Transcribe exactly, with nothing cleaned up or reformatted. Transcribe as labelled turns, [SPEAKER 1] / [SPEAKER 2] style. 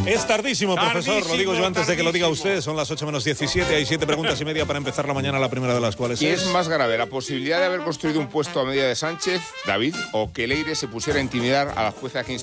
[SPEAKER 1] Es tardísimo, profesor,
[SPEAKER 2] Tardísimo,
[SPEAKER 1] lo digo yo antes de que lo diga
[SPEAKER 2] tardísimo.
[SPEAKER 1] usted. Son las ocho menos diecisiete, hay siete preguntas y media para empezar la mañana, la primera de las cuales
[SPEAKER 3] ¿Qué
[SPEAKER 1] es...
[SPEAKER 3] es más grave, la posibilidad de haber construido un puesto a medida de Sánchez, David, o que Leire se pusiera a intimidar a la jueza que